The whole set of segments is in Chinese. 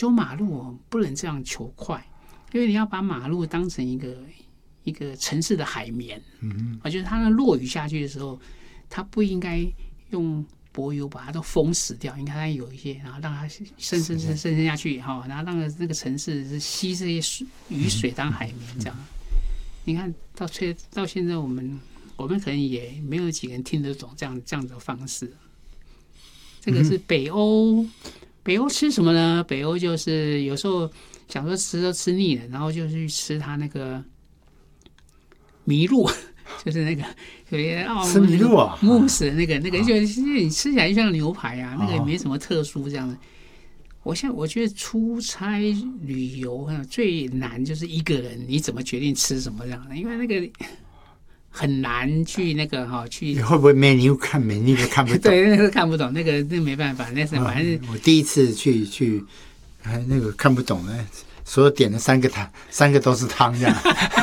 修马路不能这样求快，因为你要把马路当成一个城市的海绵。就是它落雨下去的时候，它不应该用柏油把它都封死掉，应该它有一些，然后让它渗下去，然后让那个城市是吸这些雨水当海绵这样。你看到现在我们可能也没有几个人听得懂这样的方式。这个是北欧吃什么呢？北欧就是有时候想说吃都吃腻了，然后就去吃它那个麋鹿，就是那个有些吃麋鹿啊， 慕斯的那个就是你吃起来就像牛排啊，那个也没什么特殊这样的。我觉得出差旅游最难就是一个人你怎么决定吃什么这样的，因为那个很难去那个去。 你会不会menu都看不懂？ 对，那个看不懂，那个没办法，那是反正我第一次去，那个看不懂呢，所有点了3个都是汤这样。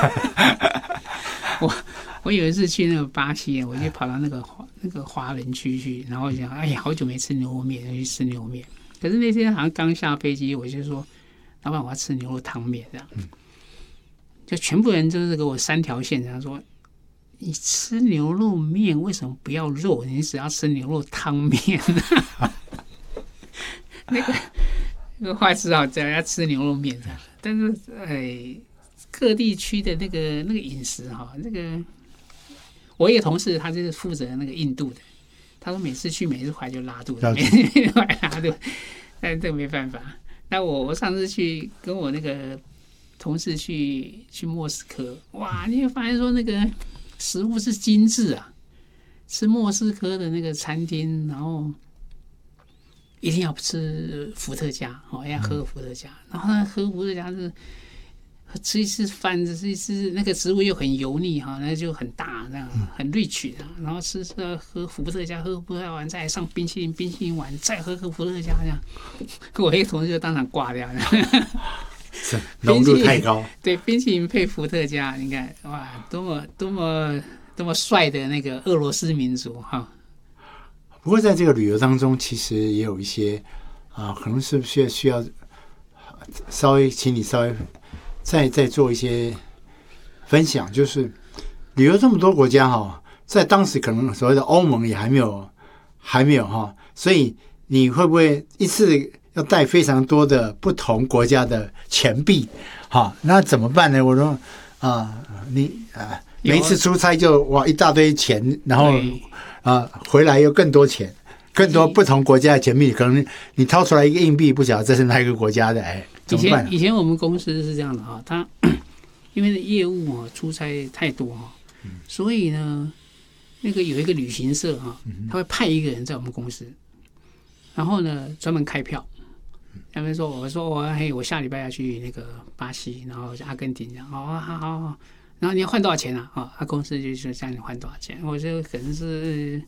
我有一次去那个巴西，我就跑到那个华人区去，然后想，哎呀，好久没吃牛肉面，去吃牛肉面。可是那天好像刚下飞机，我就说，老板，我要吃牛肉汤面这样。就全部人就是给我3条线，他说，你吃牛肉面为什么不要肉？你只要吃牛肉汤面。那个话只好叫要吃牛肉面这样。但是各地区的那个饮食那个。我一个同事，他就是负责那个印度的，他说每次回来就拉肚子，每次回来拉肚子，但这个没办法。那我上次去跟我那个同事去莫斯科，哇，你会发现说那个食物是精致啊，吃莫斯科的那个餐厅，然后一定要吃伏特加，要喝伏特加，然后呢喝伏特加是。吃一次饭，吃一次那个食物又很油腻那就很大，那样很 rich 然后喝伏特加，喝伏特加完再上冰淇淋完再喝伏特加这样，我一个同事就当场挂掉了。 浓度太高。 对，冰淇淋配伏特加，你看哇，多么帅的那个俄罗斯民族不过在这个旅游当中，其实也有一些可能是需要请你稍微。再做一些分享，就是旅游这么多国家在当时可能所谓的欧盟也还没有所以你会不会一次要带非常多的不同国家的钱币那怎么办呢？我说每一次出差就哇一大堆钱，然后回来又更多钱，更多不同国家的钱币，可能你掏出来一个硬币，不晓得这是哪一个国家的以前我们公司是这样的他因为业务出差太多所以呢，那个有一个旅行社他会派一个人在我们公司，然后呢专门开票。他们说我下礼拜要去那个巴西，然后阿根廷这样好，然后你要换多少钱啊？他公司就说叫你换多少钱，我就可能是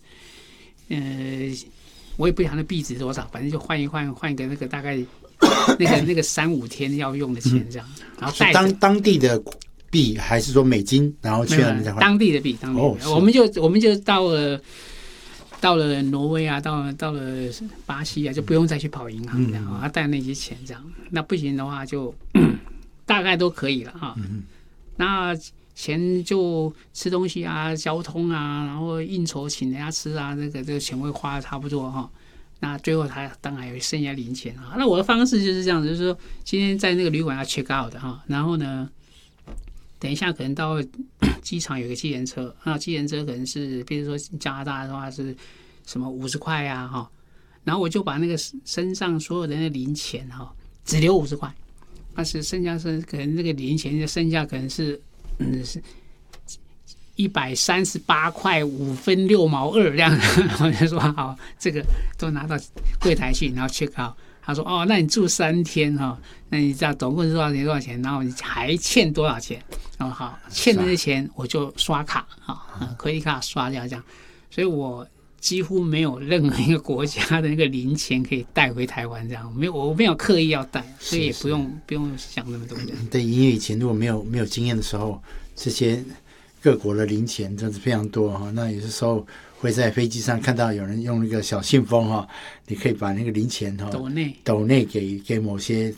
我也不晓得币值多少，反正就换一个那个大概。那个3-5天要用的钱这样，然后带当地的币还是说美金，然后去那边再换当地的币，我们就到了挪威啊，到了巴西啊，就不用再去跑银行这样带那些钱这样。那不行的话就大概都可以了那钱就吃东西啊、交通啊，然后应酬请人家吃啊，这个钱会花的差不多那最后他当然有剩下零钱那我的方式就是这样子，就是说今天在那个旅馆要 check out 的然后呢，等一下可能到机场有个计程车，那计程车可能是比如说加拿大的话是什么50块然后我就把那个身上所有的那个零钱只留50块，但是剩下是可能那个零钱剩下可能是是138块5分6毛2这样，然后就说好，这个都拿到柜台去，然后 check out。他说那你住3天那你知道总共是多少钱？然后你还欠多少钱？好，欠的那些钱我就刷卡credit卡刷掉这样。所以我几乎没有任何一个国家的那个零钱可以带回台湾这样，我没有刻意要带，所以也不用想那么多的。 对，因为以前如果没有经验的时候，这些各国的零钱真是非常多那有些时候会在飞机上看到有人用那个小信封你可以把那个零钱斗内给某些